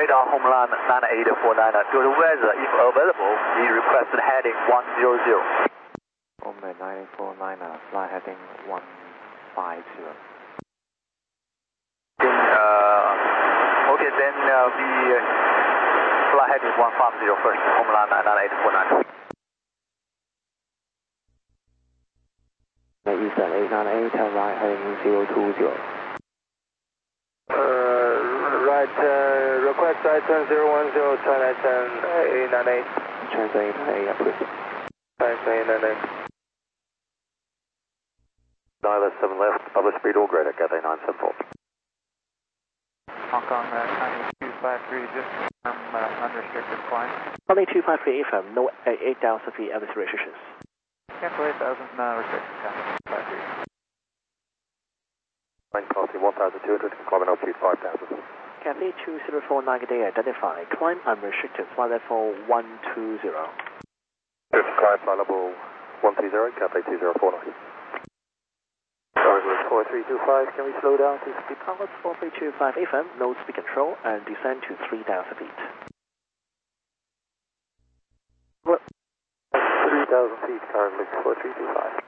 Radar Homeland 9849, due to weather, if available, the requested heading 100. Homeland 9849, fly heading 150. Okay, then we fly heading 150 first, Homeland 9849. Eastern 898, turn right heading 020. Right, request right turn 010, turn right turn 898. Transfer 898, approved. Transfer 898. 907 left, public speed all greater, Cathay 974. Hong Kong 253, just unrestricted flying. Only 253 FM, no 8,000 feet, elevation restrictions. Cancel 8,000, restricted, 253. Line costing 1,200, climb altitude 5,000. Cathay 2049, good day, identify, climb unrestricted, flight level 120. Climb flight level 120, Cathay 2049. Douglas 4325, can we slow down to speed pilots 4325 FM, no speed control, and descend to 3,000 feet. 3,000 feet, currently 4325.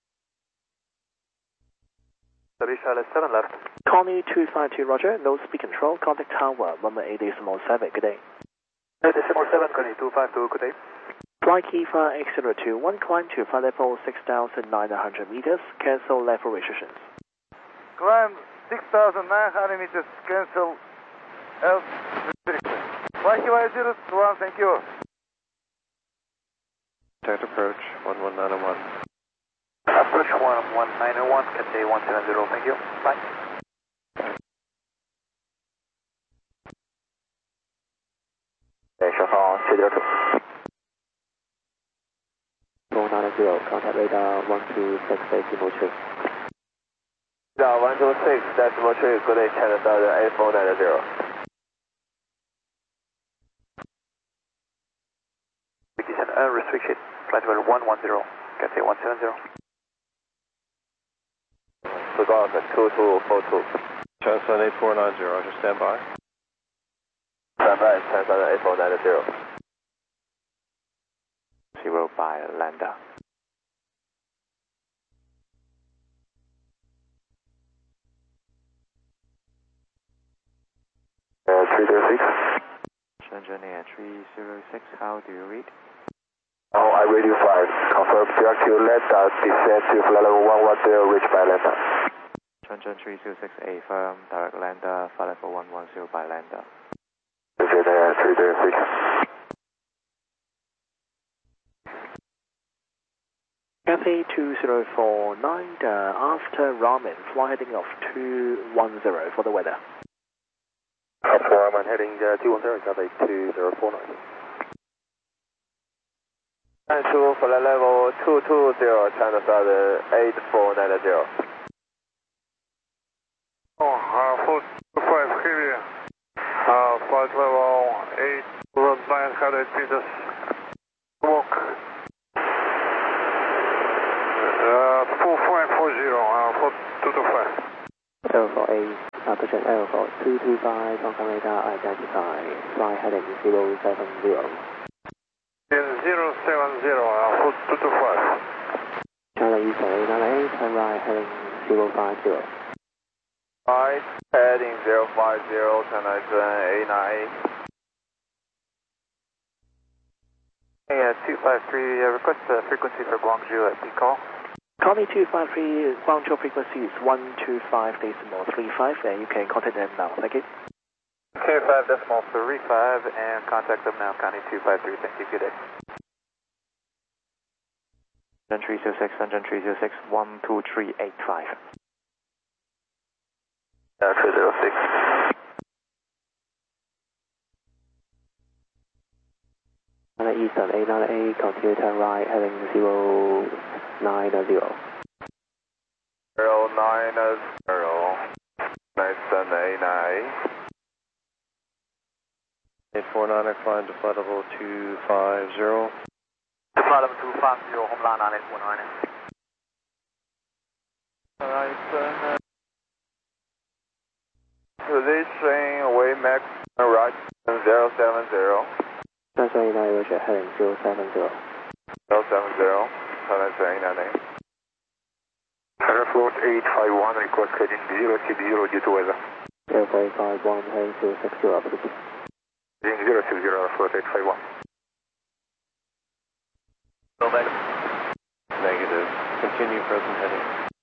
30 Charlotte 7 left. Connie 252, roger, no speed control, contact tower, 118.7, good day. 8.7, Connie 252, good day. Fly Kifa X021, climb to flight level 6,900 meters, cancel level restrictions. Climb 6,900 meters, cancel restriction. Fly Kifa 021, thank you. Contact approach 11901. Approach 11901, Cathay 170, thank you. Bye. Chauffeur 202. 490, contact radar 126, decimal 2. Radar 126, decimal 2, good day, China Southern 8490. Descent unrestricted, flight level 110, Cathay 170. Forgot 2242. China Southern 8490, roger, stand by. Stand by, China Southern 8490. 0 by lander. Uh, 306. Shenzhen Air 306, how do you read? Oh, I read you 5. Confirm direct to Lambda, descend to flight level 110, reach by Lambda. Shenzhen 306A, firm, direct lander, flight level 110 by lander. Shenzhen Air 306. Cathay 2049, after Ramen, fly heading of 210 for the weather. After Ramen heading 210, Cathay 2049. And to flight level 220, China Southern 8490. Oh, 425 heavy. Flight level 8,900 meters. Walk. 4540, 4225. Aerofoil 8, position Aerofoil 225, Hong Kong radar identify, fly heading 070. 070, 4225. China Eastern 898, turn right heading 050. Right, heading 050, China Eastern 898. Hey, 253, request frequency for Guangzhou at peak call. Connie 253, Guangzhou frequency is 125.35, and you can contact them now, thank you. Okay, 5.35, and contact them now, Connie 253, thank you, good day. Shenzhen 306, 12385. 306. China Eastern 898, continue turn right, heading 090. 090, nice sun 898. 849, climb to flight level 250. To flight level 250, Homeland 9849. Position way max right, 070. Transfer 89 Roger, heading 070. 070, transfer 898. Airfloat 851, request heading 060 due to weather. Airfloat 851, heading 060, opposite. Heading 060, Airfloat 851. Negative. Continue present heading.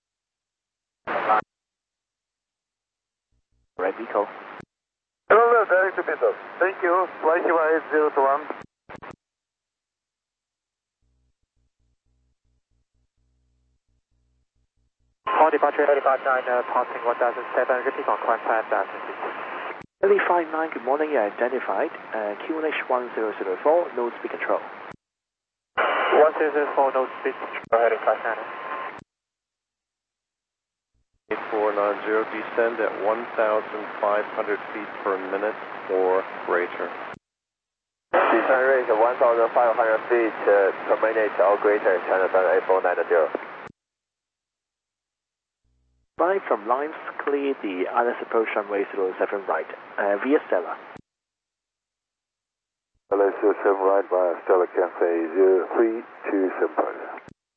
Red Eco. Hello, direct to Beatles. Thank you. Flight device 0 to 1. Call departure 859, passing 1007, repeat on climb time, Delhi 59, good morning, you identified. QNH 1004, no speed control. 1004, no speed, heading 59. 8490, descend at 1,500 feet per minute or greater. Descent rate 1,500 feet per minute or greater, China Sun 8490. Fly from lines, clear the ILS approach runway 07 right, via Stella. LS 07 right via Stella, Cathay 0327.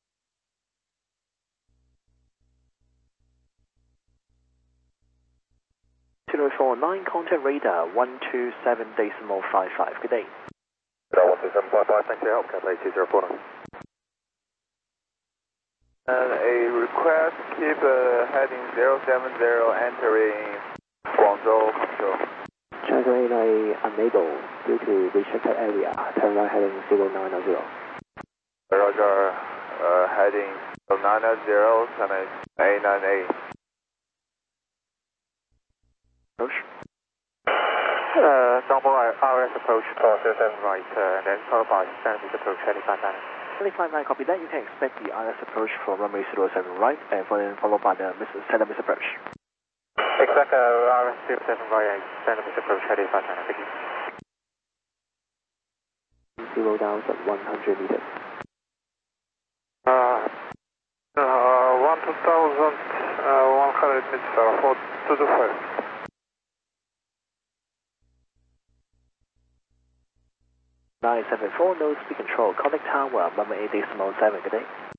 049, contact radar 127.55. Good day. Radar 127.55, thanks for your help, Cathay 2049. And a request, keep heading 070, entering Guangzhou control. Transfer 89 unable due to restricted area, turn right heading 0900. Roger, heading 990, summit 898. Approach. Normal RS approach, 07 right, and then followed by standard approach, heading 59. 359, copy that. You can expect the ILS approach for runway 07 right, and followed by the standard miss approach. Expect RS 07 right, and standard miss approach, heading 59. Thank you. 0 down at 100 meters. 1,100 meters for 225. 974, no speed control, contact tower, runway 8.7, good day.